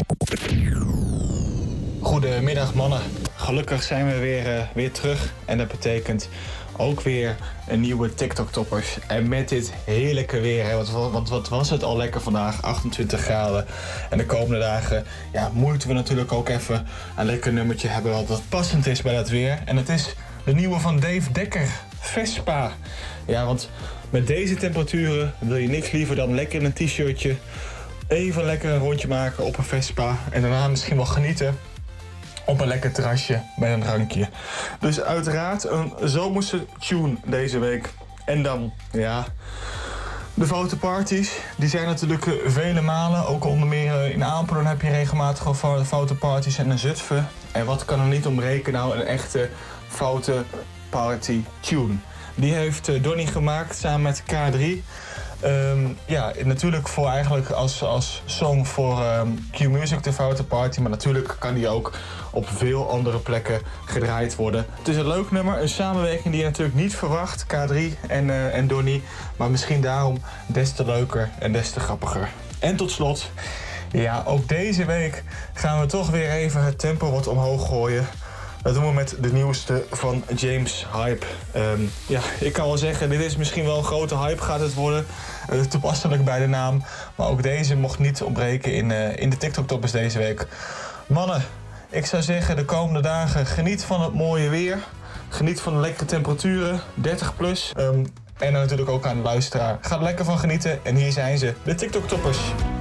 Goedemiddag mannen. Gelukkig zijn we weer terug. En dat betekent ook weer een nieuwe TikTok-toppers. En met dit heerlijke weer. Hè, want wat was het al lekker vandaag? 28 graden. En de komende dagen moeten we natuurlijk ook even een lekker nummertje hebben wat passend is bij dat weer. En het is de nieuwe van Dave Dekker. Vespa. Ja, want met deze temperaturen wil je niks liever dan lekker in een t-shirtje even lekker een rondje maken op een Vespa. En daarna misschien wel genieten op een lekker terrasje met een drankje. Dus uiteraard een zomerse tune deze week. En dan, de fotoparties. Die zijn natuurlijk vele malen. Ook onder meer in Apeldoorn heb je regelmatig al fotoparties en in Zutphen. En wat kan er niet ontbreken? Nou, een echte fotoparty tune. Die heeft Donnie gemaakt samen met K3. Natuurlijk voor eigenlijk als song voor Q-Music de fotoparty. Maar natuurlijk kan die ook op veel andere plekken gedraaid worden. Het is een leuk nummer, een samenwerking die je natuurlijk niet verwacht. K3 en Donnie. Maar misschien daarom des te leuker en des te grappiger. En tot slot, ook deze week gaan we toch weer even het tempo wat omhoog gooien. Dat doen we met de nieuwste van James Hype. Ik kan wel zeggen, dit is misschien wel een grote hype gaat het worden. Toepasselijk bij de naam. Maar ook deze mocht niet ontbreken in de TikTok-toppers deze week. Mannen, ik zou zeggen de komende dagen geniet van het mooie weer. Geniet van de lekkere temperaturen, 30 plus. En natuurlijk ook aan de luisteraar. Ga er lekker van genieten. En hier zijn ze, de TikTok-toppers.